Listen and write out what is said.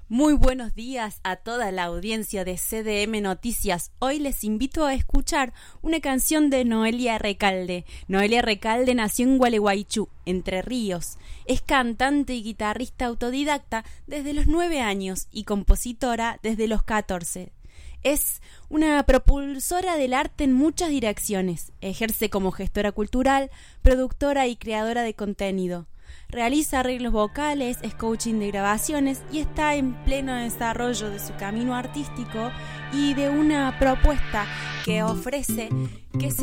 Muy buenos días a toda la audiencia de CDM Noticias. Hoy les invito a escuchar una canción de Noelia Recalde. Noelia Recalde nació en Gualeguaychú, Entre Ríos. Es cantante y guitarrista autodidacta desde los 9 años y compositora desde los 14. Es una propulsora del arte en muchas direcciones. Ejerce como gestora cultural, productora y creadora de contenido. Realiza arreglos vocales, es coaching de grabaciones y está en pleno desarrollo de su camino artístico y de una propuesta que ofrece que se